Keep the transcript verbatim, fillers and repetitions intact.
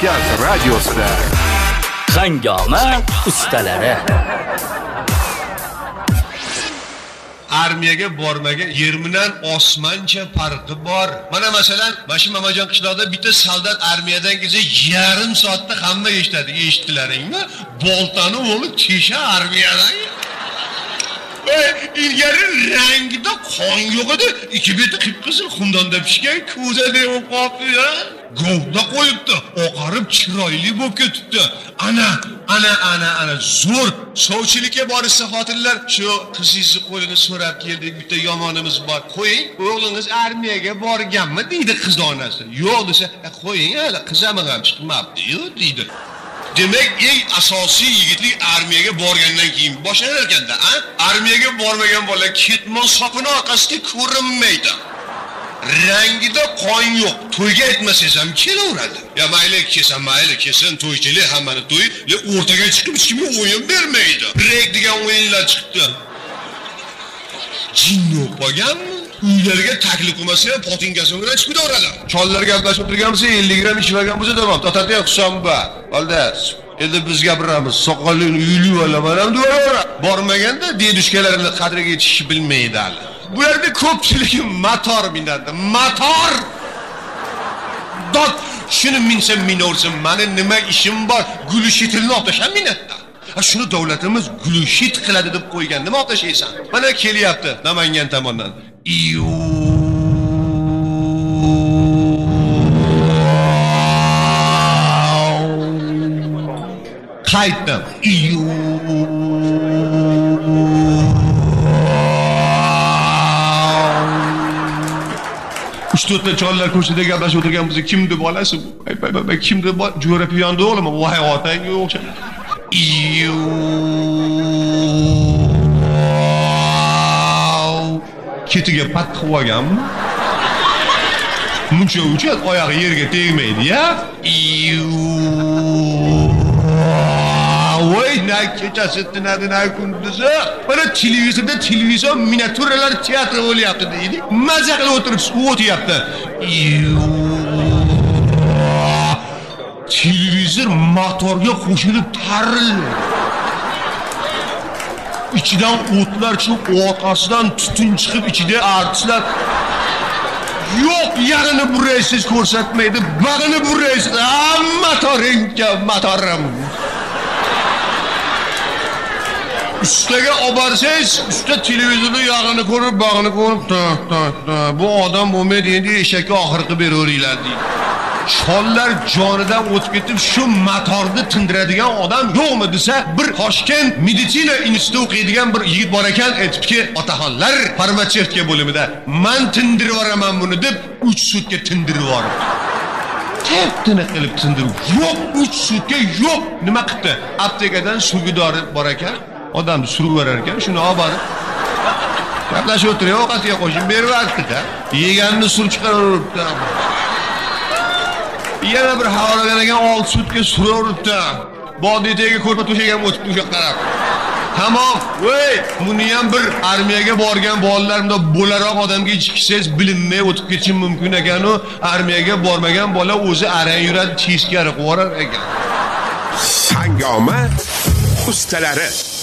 Toshkent radiosida Hangoma ustalari. Armiyaga bormagan yer bilan osmoncha farqi bor. Mana masalan, Mashi Mamajon qishloqda bitta soldat armiyadan kelsa yarim soatda hamma eshitadi. Eshitdilaringmi? Boltani o'g'li Tesha armiyadan. Ey, ilgari rangida qon yo'q edi. Ikki beti qip-qizil xumdonda pishgan ko'za deb qolibdi. Govda qo'yibdi, oqarib chiroyli bo'lib ketibdi. Ana, ana, ana, ana zo'r sovchilikka borishsa xotinlar, shu qizingizni qo'lini so'rab keldik, bitta yomonimiz bor. Qo'ying, o'g'lingiz armiyaga borganmi deydi qiz onasi. Yo'q desa, qo'ying, hali qizami ham chiqmabdi-yu deydi. Demak, eng asosiy yigitlik armiyaga borgandan keyin boshlanar ekanda, a? Armiyaga bormagan bola ketmon sopini orqasiga ko'rinmaydi. Rangida qon yo'q. To'yga aytmasangiz ham kelaveradi. Ya mayli kelsa, mayli kelsin, to'ychilik hammani to'y, le o'rtaga chiqib hech kimga o'yin bermaydi. Brek degan o'yinlar chiqdi. Jinni o'qiganmi? Uylarga taklif qilmasa, potingasi bilan chiqib o'radi. Chollar gaplashib o'tirganmizda ellik gramm ichmagan bo'lsa tamom. Tatatiya Husanba. Oldas. Endi biz gapiramiz. Soqolini uyli olaman ham deyora. Bormaganda dedushkalarini qadriga yetishi bilmaydi hali. Bu yerda ko'pchiligi motor minadi. Motor! Dod, shuni minsam minorsin, meni nima ishim bor? Gulishitni otasham minatda. Ha shuni davlatimiz gulishit qiladi deb qo'ygan. Nima otashaysan? Mana kelyapti Namangan tomondan. Iyu qaytdim. Iyu uch to'rtta chollar ko'chada gaplashib o'tirgan bizni kim deb olasiz? Ay, kim deb jo'rapiyonda o'g'lim, voy otang o'xshaydi. Iyu ketiga pat qilib olganmi? Muncha uchat oyog'i yerga tegmaydi-ya. Iyu voy, na kechasi tinadi, na kunduzi. Mana televizorda televizor miniatyuralar teatri bo'lyapti deydi. Maza qilib o'tirib o'tyapti. Televizor motorga qo'shilib tarildi. İçidan o'tlar chiqib, orqasidan tutun chiqib, ichida artistlar yo'q, yarini buraysiz ko'rsatmaydi, bag'ini buraysiz. Motoringga motorim. Üstüge obarsangiz, üstte televizorda yog'ini ko'rib, bag'ini ko'rib, bu odam bo'lmaydi, endi eshakka oxirgi beraveringlar deydi. Chollar jonidan o'tib ketib, shu motorni tindiradigan odam yo'qmi desa, bir Toshkent meditsina institutida o'qiydigan bir yigit bor ekan, aytibki, otaxonlar farmatsevtika bo'limida men tindirib yuboraman buni deb uch sutka tindirib yuboribdi. Teptini qilib tindirib, yo'q, uch sutka yo'q. Nima qildi? Aptekadan sugidori bor ekan. Odamni surib verar ekan, shuni olib borib gaplashib o'tirib, ovqatiga qo'shib berib yubordi-da. Yeganini surib chiqaraveribdi. Yana bir havolagan ekan, olti sutka suraveribdi. Bodiyadagi ko'rpa to'shagan o'tibdi o'sha taraf. Tamom, voy, buni ham bir armiyaga borgan bolalarımda bo'laroq odamga ichkisangiz bilinmay o'tib ketishi mumkin ekan-u, armiyaga bormagan bola o'zi arang yuradi, teskari qo'rar ekan. Hangoma ustalari.